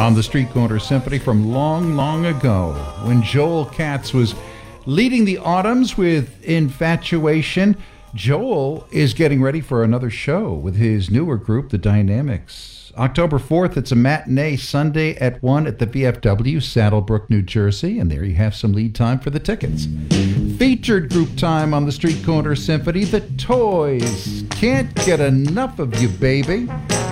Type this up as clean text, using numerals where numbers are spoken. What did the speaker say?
on the Street Corner Symphony from long, long ago when Joel Katz was leading the Autumns with Infatuation. Joel is getting ready for another show with his newer group, The Dynamics. October 4th, it's a matinee Sunday at 1 at the VFW, Saddlebrook, New Jersey, and there you have some lead time for the tickets. Featured group time on the Street Corner Symphony, The Toys. Can't get enough of you, baby.